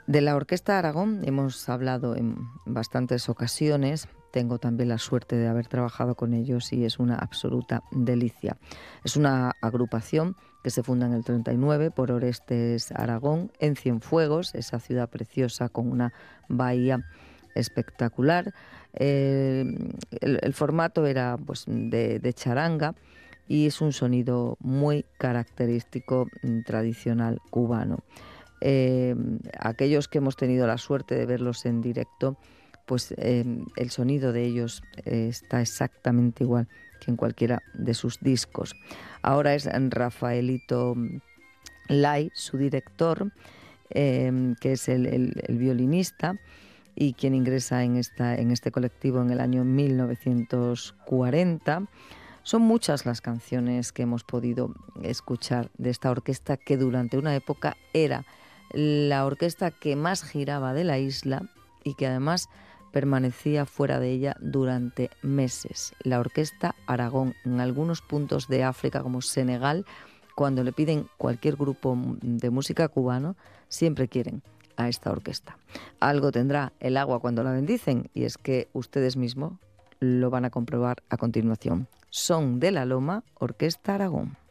De la Orquesta Aragón hemos hablado en bastantes ocasiones. Tengo también la suerte de haber trabajado con ellos y es una absoluta delicia. Es una agrupación que se funda en el 39 por Orestes Aragón en Cienfuegos, esa ciudad preciosa con una bahía espectacular. El formato era pues, de charanga y es un sonido muy característico tradicional cubano. Aquellos que hemos tenido la suerte de verlos en directo, pues el sonido de ellos está exactamente igual que en cualquiera de sus discos. Ahora es Rafaelito Lai, su director, que es el violinista y quien ingresa en este colectivo en el año 1940. Son muchas las canciones que hemos podido escuchar de esta orquesta que durante una época era la orquesta que más giraba de la isla y que además permanecía fuera de ella durante meses. La Orquesta Aragón, en algunos puntos de África como Senegal, cuando le piden cualquier grupo de música cubano, siempre quieren a esta orquesta. Algo tendrá el agua cuando la bendicen y es que ustedes mismos lo van a comprobar a continuación. Son de la Loma, Orquesta Aragón.